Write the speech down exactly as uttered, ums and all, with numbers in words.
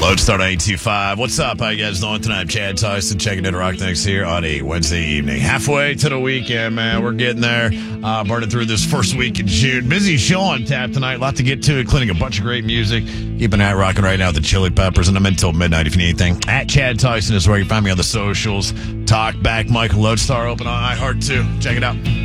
Lodestar nine two five. What's up? How you guys doing tonight? I'm Chad Tyson checking in Rock Next here on a Wednesday evening. Halfway to the weekend, man. We're getting there. Uh, burning through this first week in June. Busy show on tap tonight. A lot to get to, including a bunch of great music. Keeping that rocking right now with the Chili Peppers. And I'm in until midnight if you need anything. At Chad Tyson is where you find me on the socials. Talk back. Michael Lodestar open on iHeart too. Check it out.